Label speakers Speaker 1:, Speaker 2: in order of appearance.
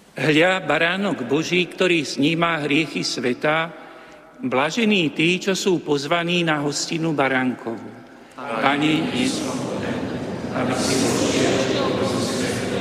Speaker 1: Hľa, baránok Boží, ktorý sníma hriechy sveta, blažení tí, čo sú pozvaní na hostinu baránkovú. Pani, nie som hoden, aby si vošiel do sveta,